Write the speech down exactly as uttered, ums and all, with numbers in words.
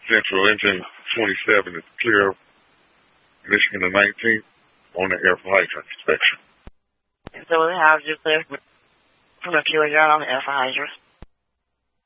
Central Engine twenty-seven is clear. Michigan the nineteenth on the air for hydrant inspection. So we have you clear from a Q A on the air for hydrant.